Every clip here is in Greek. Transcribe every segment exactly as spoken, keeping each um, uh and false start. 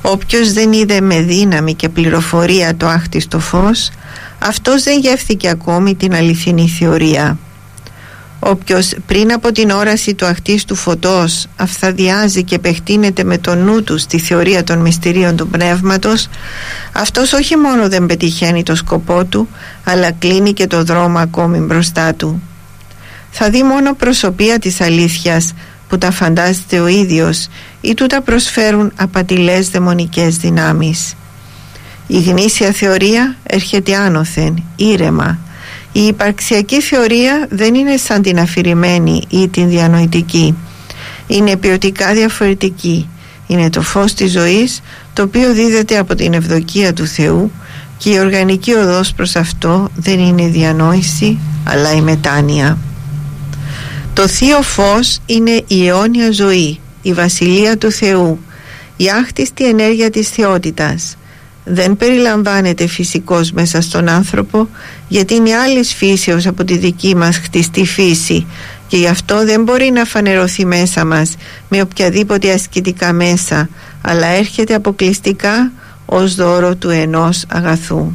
Όποιος δεν είδε με δύναμη και πληροφορία το άχτιστο φως, αυτός δεν γεύθηκε ακόμη την αληθινή θεωρία. Όποιος πριν από την όραση του αχτίστου φωτός αυθαδιάζει και επεκτείνεται με το νου του στη θεωρία των μυστηρίων του πνεύματος, αυτός όχι μόνο δεν πετυχαίνει το σκοπό του, αλλά κλείνει και το δρόμο ακόμη μπροστά του. Θα δει μόνο προσωπία της αλήθειας που τα φαντάζεται ο ίδιος ή του τα προσφέρουν απατηλές δαιμονικές δυνάμεις. Η γνήσια θεωρία έρχεται άνωθεν, ήρεμα. Η υπαρξιακή θεωρία δεν είναι σαν την αφηρημένη ή την διανοητική. Είναι ποιοτικά διαφορετική. Είναι το φως της ζωής, το οποίο δίδεται από την ευδοκία του Θεού, και η οργανική οδός προς αυτό δεν είναι η διανόηση, αλλά η μετάνοια. Το θείο φως είναι η αιώνια ζωή, η βασιλεία του Θεού, η άχτιστη ενέργεια της θεότητας. Δεν περιλαμβάνεται φυσικός μέσα στον άνθρωπο, γιατί είναι άλλης φύσεως από τη δική μας χτιστή φύση, και γι' αυτό δεν μπορεί να φανερωθεί μέσα μας με οποιαδήποτε ασκητικά μέσα, αλλά έρχεται αποκλειστικά ως δώρο του ενός αγαθού.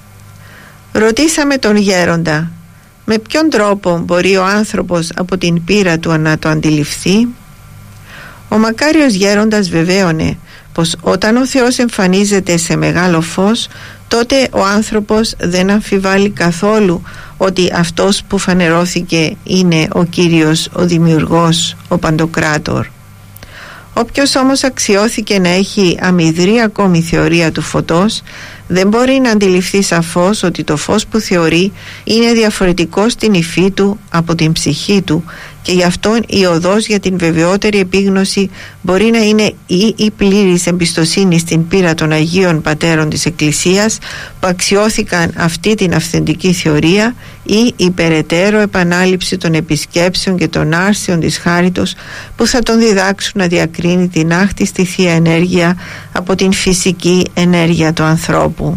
Ρωτήσαμε τον γέροντα, με ποιον τρόπο μπορεί ο άνθρωπος από την πείρα του να το αντιληφθεί? Ο μακάριος γέροντας βεβαίωνε πως όταν ο Θεός εμφανίζεται σε μεγάλο φως, τότε ο άνθρωπος δεν αμφιβάλλει καθόλου ότι αυτός που φανερώθηκε είναι ο Κύριος, ο Δημιουργός, ο Παντοκράτορ. Όποιος όμως αξιώθηκε να έχει αμυδρή ακόμη θεωρία του φωτός, δεν μπορεί να αντιληφθεί σαφώς ότι το φως που θεωρεί είναι διαφορετικό στην υφή του από την ψυχή του, και γι' αυτό η οδός για την βεβαιότερη επίγνωση μπορεί να είναι ή η πλήρης εμπιστοσύνη στην πείρα των Αγίων Πατέρων της Εκκλησίας που αξιώθηκαν αυτή την αυθεντική θεωρία, ή η περαιτέρω επανάληψη των επισκέψεων και των άρσεων της χάριτος που θα τον διδάξουν να διακρίνει την άχτιστη Θεία Ενέργεια από την φυσική ενέργεια του ανθρώπου.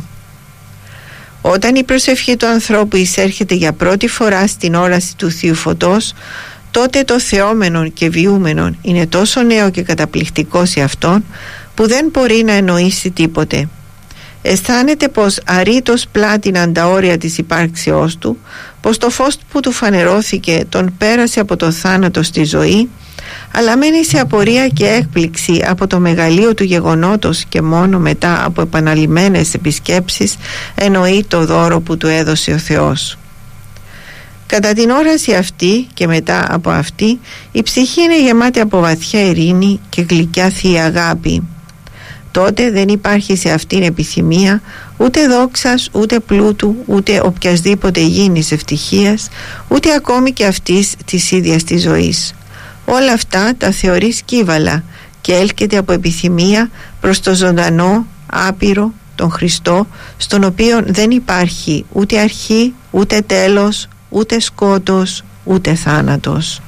Όταν η προσευχή του ανθρώπου εισέρχεται για πρώτη φορά στην όραση του Θείου Φωτός, τότε το θεόμενον και βιούμενον είναι τόσο νέο και καταπληκτικό σε αυτόν που δεν μπορεί να εννοήσει τίποτε. Αισθάνεται πως αρρήτως πλάτηναν τα όρια της υπάρξεώς του, πως το φως που του φανερώθηκε τον πέρασε από το θάνατο στη ζωή, αλλά μένει σε απορία και έκπληξη από το μεγαλείο του γεγονότος, και μόνο μετά από επαναλημμένες επισκέψεις εννοεί το δώρο που του έδωσε ο Θεός. Κατά την όραση αυτή και μετά από αυτή, η ψυχή είναι γεμάτη από βαθιά ειρήνη και γλυκιά θεία αγάπη. Τότε δεν υπάρχει σε αυτήν επιθυμία ούτε δόξας, ούτε πλούτου, ούτε οποιασδήποτε υγιεινής ευτυχίας, ούτε ακόμη και αυτής της ίδιας της ζωής. Όλα αυτά τα θεωρεί σκύβαλα και έλκεται από επιθυμία προς το ζωντανό, άπειρο, τον Χριστό, στον οποίο δεν υπάρχει ούτε αρχή, ούτε τέλος, ούτε σκότος, ούτε θάνατος.